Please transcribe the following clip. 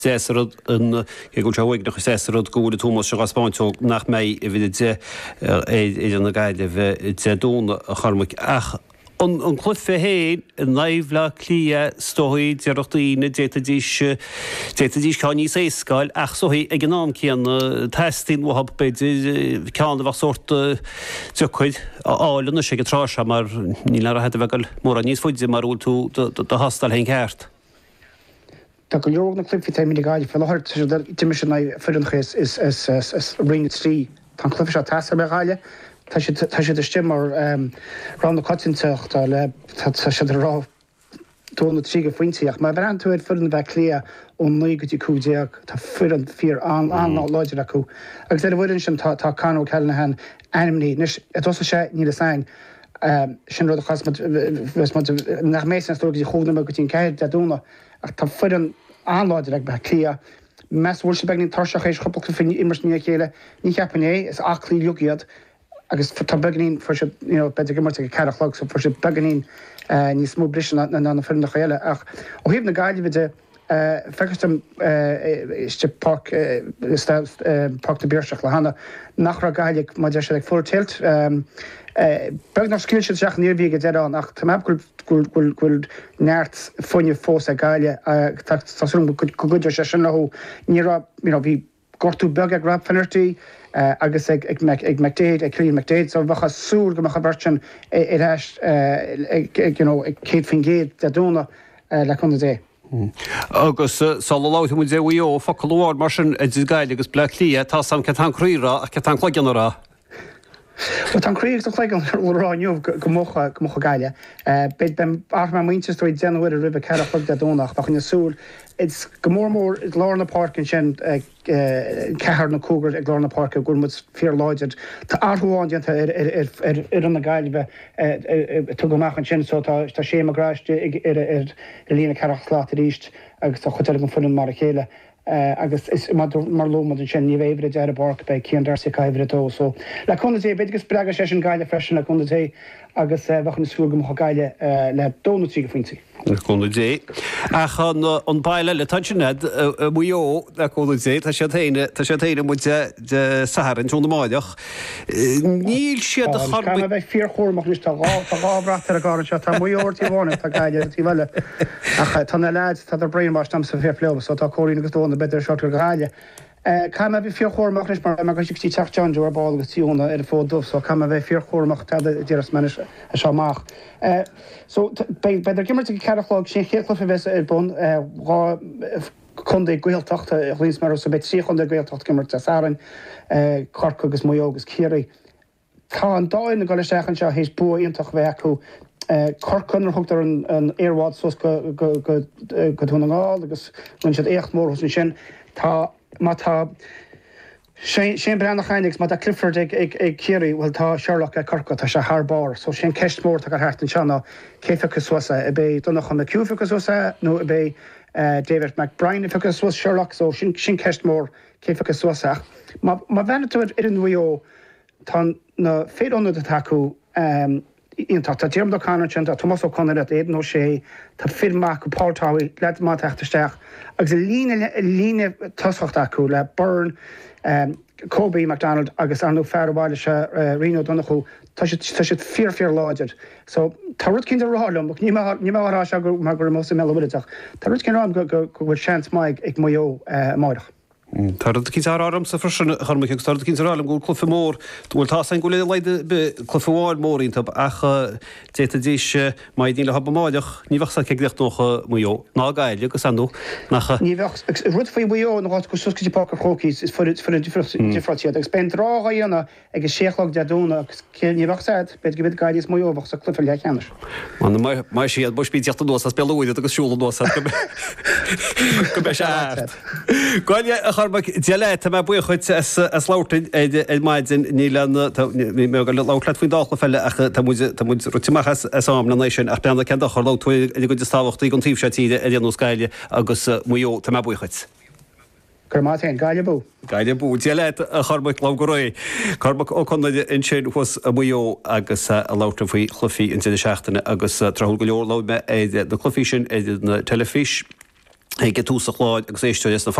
Césarod yn gwrtawig nach Césarod gwrdd Thomas sy'n gasbáintio nach mei fydd yn y gael fe dôn a charmwg ach on clwffe hyn yn naifla clia stohyd ar o'ch dyn deta dis can i seisgael ach so hi ag yn am cian testyn wahab byd can fach sort tywcwyd áil yn ysig y trasha mar ni'n ar a hedd fegal mora nis fwydzi mar ŵl da hastal hen cert. Da go leor na clip fi mi gael fel hort dimission na ffyrnchys is ring at sea tan clip shot tasa me gael ta się de stimmer round the cotton tucht ta się de raw toen het sige vriendsiach maar brand toe het fyrn weg clear on nuige die kudiak ta fyrn fear aan lodge da ku ek zei worden shim ta kano kalnahan animni nis het was she ni de sein sin rud chas nach meisten sto die goed me kutin kai da dona ta fyrn aanladen ag ba clia mes wol se begin tarsach is couple fin immers nie kele nie japané is akli lugiad agus ta begin for better gemmer te karachlog so for se begin ni smó brischen na fin chele ach o heb na gaide de fekstem is de park park de beerschach hanna nach ra gaig ma je full tilt Beg nach skillse seach neerwiege de an nach gul neert funje fós a gaile go se ho ní vi gortú beg ag rap fanirtí agus ag McDade ag Clín McDade so bhacha súr go bertin ag céad fin géad de dúna le chun dé. Agus sal láit mu dé ó faculúir mar sin gaile agus ble lia tá sam ce tan cruíra a ce tan chluigeanrá. Wat an kreeg toch like on gemocha gaile. Bid ben arma Manchester in January river Carafog da donach bach in the soul. It's more it's Lorna Park and Shen Cahar na Cougar at Lorna Park of Gurmuts Fear Lodged. To Arhuan on the gaile to go mach and Shen so ta shame grash Elena Caraflat east agus ta hotel fun Marachela. Agus is mar lo mod sin ní ébre de bark bei cían dar se caibre dó so le chun é beidir sprega sé an gaile fresin le chun é agus bhachan súgam cho gaile le dóna trí fointi. Chun dé ach an baile le tansined muo le chun dé tá sé téine mu de Saharan tún máideach níl siad a char bheith fíor chóach is tárábrat a gar se tá muortí bhána tá gaile tí bhile ach tána leid tá ar brein mar stam sa fé le so tá choín agus dóna beidir seir gaile. Kam bheith fíor chóach is mar me tí teach John Joe ball agus tíúna ar fó dúh so kam bheith fíor chóach deras men a seach. So beidir gimmer carachlog sé chéchlofa bheits ar bun chundé gweiltochta lís mar so beit sí chundé gweiltocht gimmer a sarin corc agus muogus céirí. Tá an dáin na goile sechan seo hééis bu ionintach bheithú corcunnar thugtar an éarhád sos go tún an gáil agus mun siad écht mór hos sin tá sé brenach chainnigs má a Clifford ag céirí bhfuil tá Sherlock a corca tá se thbar, so sin ceist mór a heart an seanna céfachas suasa a bé donnach an na ciúfachas suasa nó a bé David McBrien ifachas suas Sherlock, so sin ceist mór céfachas suasach. Má bhena tú ar an nuo tá na féadónna a taú ionach tá Jim Docanachin a Thomas O'Connor at éan ó sé tá filmach go pártáí le má teachtasteach agus líne tosfacht acu le Byrne Kobe MacDonald agus anú fearháile se Reno Donachu tá sé fear láidir. So tá rud cinn rálam ní rá se gur mar gur mó meach. Tá rud cinn rám go bhfuil seans maig ag muo máireach. Tarad cinn áram sa frisin charmach agus tarad cinn álam gúil clufa mór dúil tá san gúil leide be clufaháil mórín tab ach déta díis mai dín le habba máideach ní bhachsa ceagdeach nócha muo ná gaile agus anú nach ní bhach rud faoi muo nó go suscití páca chócís is for difratiad agus ben rága dhéanana agus séchlog deadúna ní bhachsaid beit go bit gaiidir muo bhach sa clufa le cheanir. Man mai siad buis bíteachta dós as beúide agus siúla dós go be se. Gáile Diale tá me buchuid as láirtaid maidin nílan mé go láchleat faoin dála felle tá rutimachchas am na nation ach beanna cean chu lá tú go de stáhachttaí gon tíb se tíide a dhéanú Scaile agus muo tá me buchuid. Gur má gaile bú. Gaile bú Diale a charbaic lá go roi. Carbach ó chuide in sin chus a muo agus a láta faoi chlufií in seachtainna agus trothúil go leor lá me é na chlufií sin é na telefís. ige túsa chláid agus éisteir na